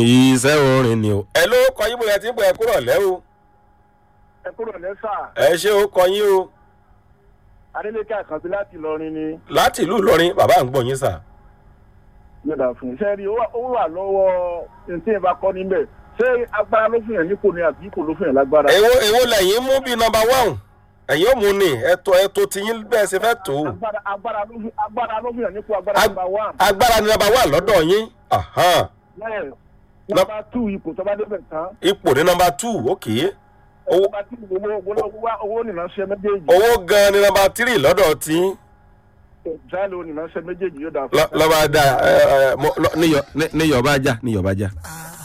iṣẹ́ orin ni o. ẹ ló kọ yín bóyá tí ń bọ̀ ẹ kúrò lẹ́ o. ẹ kúrò lẹ́sà. ẹ ṣé ó kọ yín o. Adélékè Àkànbí láti Ìlọrin ni. láti ìlú Ìlọrin bàbá ń gbọ́ yín sà. Yọ̀dà fún iṣẹ́ rí ó wà lọ́wọ́ ntí ìbá kọ́ níbẹ̀. Ṣé agbára ló fún yàn nípò ni àbí kò ló fún yàn lágbára? èwo lẹ́yìn mú bíi nọ́mbà 1 ẹ̀yin ò mú ni ẹ̀tọ́ tí yín bẹ́ẹ̀ ṣe fẹ́ tó. agbára ló fún yàn nípò agbára nọ́mbà 1. agbára ni nọ́mbà 1 lọ́dọ̀ yín. Nọ́mbà 2 ipò tó bá débẹ̀ tán. ipò ní nọ́mbà 2 òkè. owó nìránṣẹ́ méjèèjì. owó gan ni nọ́mbà 3 lọ́dọ̀ tí. Jálẹ̀ oníránṣẹ́ méjèèjì yóò dà fún. lọ́ba dá ní Yorùbá já.